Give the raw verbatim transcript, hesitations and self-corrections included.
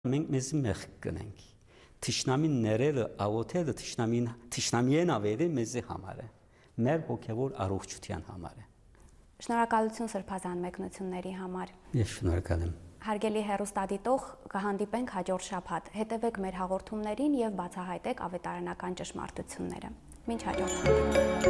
Մենք մեզ մեղք կնենք։ Թշնամին ներելը, աղոթելը թշնամին թշնամիեն ավերը մեզի համար է, մեր հոգևոր առողջության համար է։ Շնորհակալություն սրբազան մեկնությունների համար։ Ես շնորհակալ եմ։ Հարգելի հեռուստադիտող, կհանդիպենք հաջորդ շաբաթ։ Հետևեք մեր հաղորդումներին եւ բացահայտեք ավետարանական ճշմարտությունները։ Մինչ հաջորդ հանդիպում։